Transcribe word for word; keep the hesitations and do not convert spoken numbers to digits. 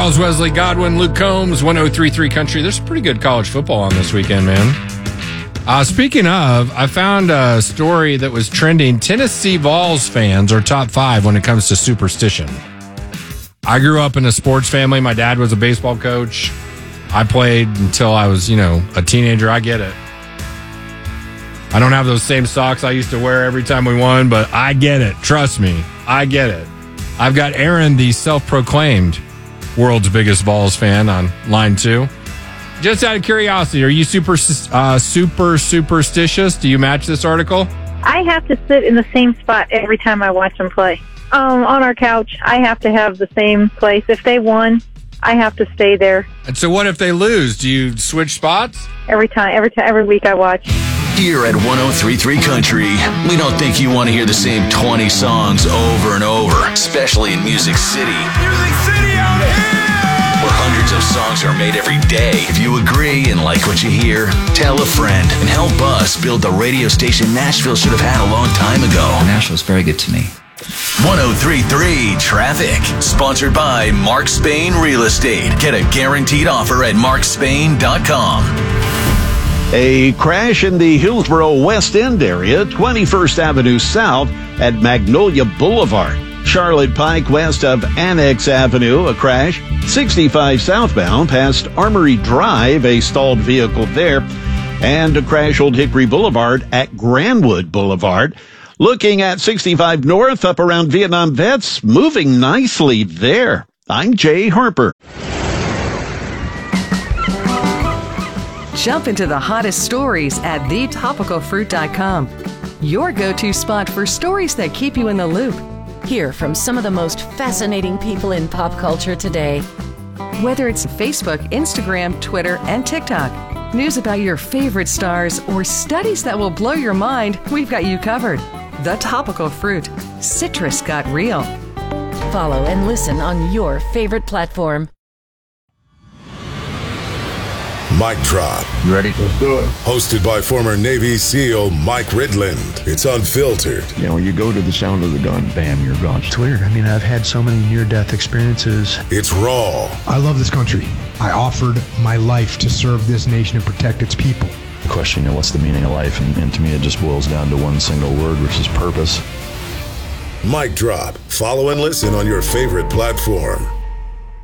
Charles Wesley Godwin, Luke Combs, one oh three point three Country. There's pretty good college football on this weekend, man. Uh, speaking of, I found a story that was trending. Tennessee Vols fans are top five when it comes to superstition. I grew up in a sports family. My dad was a baseball coach. I played until I was, you know, a teenager. I get it. I don't have those same socks I used to wear every time we won, but I get it. Trust me. I get it. I've got Aaron, the self-proclaimed world's biggest Vols fan, on line two. Just out of curiosity, are you super, uh, super superstitious? Do you match this article? I have to sit in the same spot every time I watch them play. Um, on our couch, I have to have the same place. If they won, I have to stay there. And so what if they lose? Do you switch spots? Every time, every time, every week I watch. Here at one oh three point three Country, we don't think you want to hear the same twenty songs over and over, especially in Music City. Music City out here! Where hundreds of songs are made every day. If you agree and like what you hear, tell a friend and help us build the radio station Nashville should have had a long time ago. Nashville's very good to me. one oh three point three Traffic, sponsored by Mark Spain Real Estate. Get a guaranteed offer at mark spain dot com. A crash in the Hillsborough West End area, twenty-first Avenue South at Magnolia Boulevard. Charlotte Pike west of Annex Avenue, a crash. sixty-five southbound past Armory Drive, a stalled vehicle there. And a crash Old Hickory Boulevard at Grandwood Boulevard. Looking at sixty-five north up around Vietnam Vets, moving nicely there. I'm Jay Harper. Jump into the hottest stories at the topical fruit dot com. Your go-to spot for stories that keep you in the loop. Hear from some of the most fascinating people in pop culture today. Whether it's Facebook, Instagram, Twitter, and TikTok, news about your favorite stars, or studies that will blow your mind, we've got you covered. The Topical Fruit. Citrus got real. Follow and listen on your favorite platform. Mic Drop. You ready? Let's do it. Hosted by former Navy SEAL Mike Ridland. It's unfiltered. You know, you go to the sound of the gun, bam, you're gone. It's weird. I mean, I've had so many near-death experiences. It's raw. I love this country. I offered my life to serve this nation and protect its people. The question, you know, what's the meaning of life? And, and to me, it just boils down to one single word, which is purpose. Mic Drop. Follow and listen on your favorite platform.